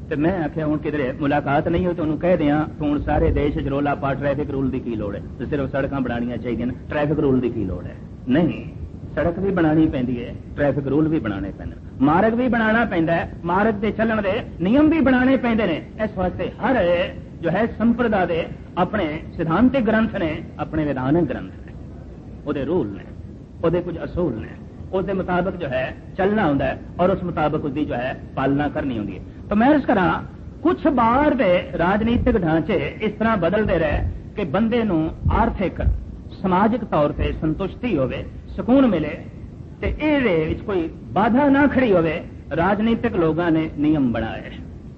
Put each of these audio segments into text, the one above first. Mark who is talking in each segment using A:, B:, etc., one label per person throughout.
A: तो मैं आख्या हूँ किधरे मुलाकात नहीं हो तो उन्होंने कह दिया तो हूँ सारे देश च रौला पा ट्रैफिक रूल की की लोड़ है, तो सिर्फ सड़क बनानिया चाहिए, ट्रैफिक रूल की लोड़ है? नहीं, सड़क भी बनानी पैंदी है, ट्रैफिक रूल भी बनाने पैंदे, मार्ग भी बनाना पैंदा है, मार्ग के चलन दे नियम भी बनाने पैंदे ने। इस वास्ते हर जो है संप्रदाय दे अपने सिद्धांतिक ग्रंथ ने, अपने विधानक ग्रंथ ने, उहदे रूल ने, उहदे कुछ असूल ने, उसके मुताबिक जो है चलना होंदा है और उस मुताबिक उसकी जो है पालना करनी होंदी है। तो मैं अर्ज करा कुछ बार दे राजनीतिक ढांचे इस तरह बदलते रहे कि बंदे नूं आर्थिक समाजिक तौर पर संतुष्टि होवे, सुकून मिले, ते इहदे विच कोई बाधा ना खड़ी होवे। राजनीतिक लोगों ने नियम बनाए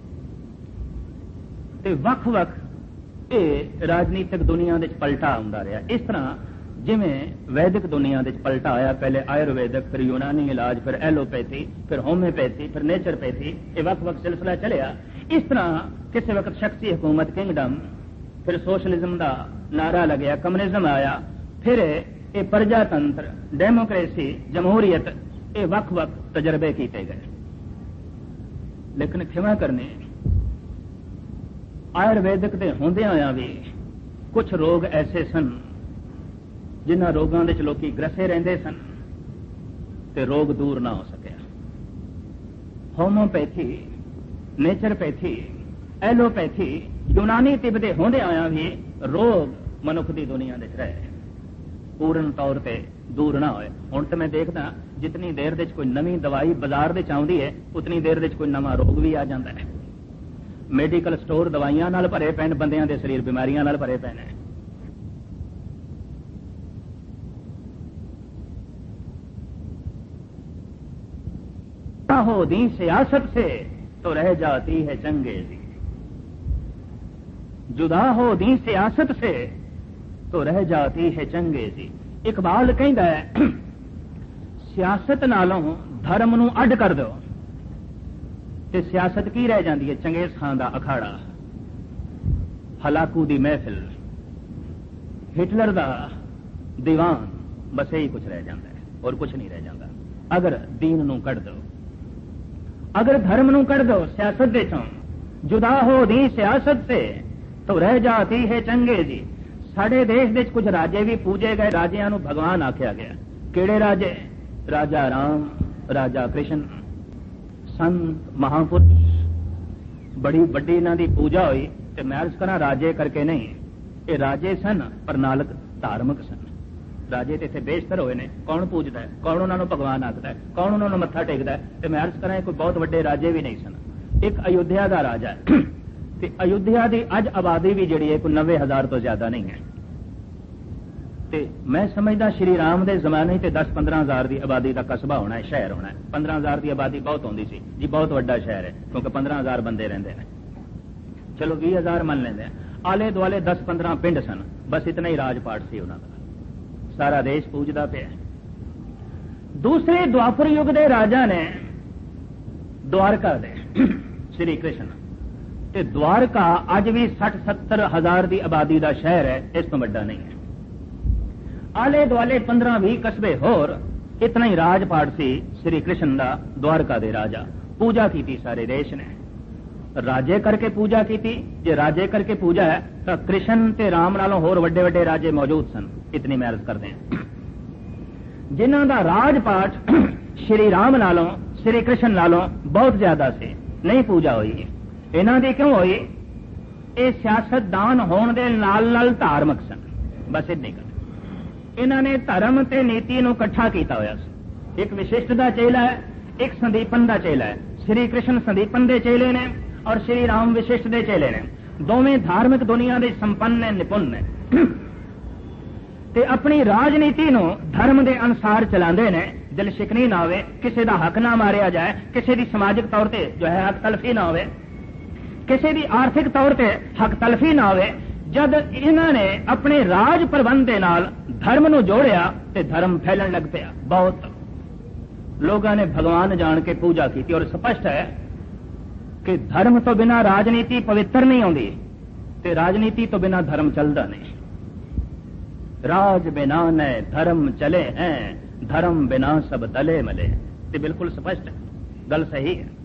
A: ते वख-वख ये राजनीतिक दुनिया दे पलटा आउंदा रहा। इस तरह जिमें वैदिक दुनिया दे पलटा आया, पहले आयुर्वेदिक, फिर यूनानी इलाज, फिर एलोपैथी, फिर होम्योपैथी, फिर नेचरपैथी, ये वक्त सिलसिला चलिया। इस तरह किसी वक्त शख्सी हुकूमत किंगडम, फिर सोशलिज्म का नारा लग्या, कम्युनिज्म आया, फिर ये प्रजातंत्र, डेमोक्रेसी, जमहूरियत, ये वक्त तजर्बे किए गए। लेकिन क्षमा करने आयुर्वेदिक के होंदिया होया भी कुछ रोग ऐसे सन जिन्हां रोगों के लोग ग्रसे रहते सन ते रोग दूर ना हो सकिया। होम्योपैथी, नेचरपैथी, एलोपैथी, यूनानी तिब्बते होंदे आया भी रोग मनुख की दुनिया दे रहे पूर्ण तौर पर दूर ना होए। हुण तो मैं देखदा जितनी देर दे कोई नवी दवाई बाजार दे आउंदी है उतनी देर दे कोई नवा रोग भी आ जाता है। मेडिकल स्टोर दवाइयां नाल भरे पैन, बंदियां दे शरीर बीमारियां नाल भरे पैन है। हो दी सियासत से तो रह जाती है चंगेजी, जुदा हो दी सियासत से तो रह जाती है चंगेजी। इकबाल कहता है सियासत नालों धर्म नूं अड कर दो ते सियासत की रह जाती है? चंगेज खान दा अखाड़ा, हलाकू दी महफिल, हिटलर दा दीवान, बस यही कुछ रह जाता है और कुछ नहीं रह जाता। अगर दीन नूं कढ़ दो, अगर धर्म नूं कढ़ दो सियासत दे चों, जुदा हो दी सियासत से तो रह जाती है चंगेजी। साडे देश दे कुछ राजे भी पूजे गए, राजियां नूं भगवान आख्या गया। केड़े राजे? राजा राम, राजा कृष्ण, संत महापुरुष, बड़ी बड़ी इन्हां दी पूजा हुई। ते मैं अर्ज करा राजे करके नहीं, ये राजे सन पर नालक धार्मिक सन। राजे तो इतने बेशतर होए ने, कौन पूजता है, कौन उन्होंने भगवान आखता है, कौन उन्होंने मत्था टेकता है? तो मैं अर्ज करा कोई बहुत बड़े राजे भी नहीं सन। एक अयोध्या का राजा है ते अयोध्या की अज आबादी भी जी है कोई 90,000 तो ज्यादा नहीं है। ते मैं समझदा श्री राम के जमाने से 10-15,000 की आबादी का कस्बा होना है, शहर होना है। 15,000 की आबादी बहुत होंदी सी जी, बहुत बड़ा शहर है क्योंकि 15,000 बंदे रहंदे ने। चलो 20,000 मन लेंदे, आले दुआले 10-15 पिंड सन, बस इतना ही राजपाट सी उन्हां दा। सारा देश पूजदा पिया। दूसरे द्वापर युग के राजा ने द्वारका दे श्री कृष्ण, ते द्वारका अज भी 60-70 हजार की आबादी का शहर है, इस तो बड़ा नहीं है। आले दुआले 15-20 कस्बे होर, इतना ही राजपाट सी श्री कृष्ण का द्वारका दे राजा। पूजा की सारे देश ने, राजे करके पूजा की। जे राजे करके पूजा है तो कृष्ण ते राम नालों होर वड्डे वड्डे राजे मौजूद सन। इतनी मैं अर्ज करते हैं जिन्हां दा राजपाट श्री राम नालों, श्री कृष्ण नालों बहुत ज्यादा से नहीं पूजा हुई। इन्हां दी क्यों हुई? ये सियासतदान होने दे नाल नाल धार्मिक सन, बस इतनी कर। इन्हां ने धर्म ते नीति नूं इकट्ठा कीता होया सी। एक विशिष्ट दा चेला है, एक संदीपन दा चेला है। श्री कृष्ण संदीपन दे चेले ने और श्री राम विशिष्ट दे चेले ने। दोवें धार्मिक दुनिया दे संपन्न ने, निपुण ने ते अपनी राजनीति नूं धर्म दे अनुसार चलांदे ने। दिल शिकनी ना होवे, किसी दा हक ना मारिया जाए, किसी दी समाजिक तौर ते जो है हक तलफी ना होवे, किसी दी आर्थिक तौर ते हक तलफी ना होवे। जद इन्हां ने अपने राज प्रबंध दे नाल धर्म नूं जोड़िया ते धर्म फैलन लग पिया। बहुत लोगों ने भगवान जान के पूजा की और स्पष्ट है कि धर्म तो बिना राजनीति पवित्र नहीं होती ते राजनीति तो बिना धर्म चलता नहीं। राज बिना न धर्म चले हैं, धर्म बिना सब तले मले। ते बिल्कुल स्पष्ट है, गल सही है।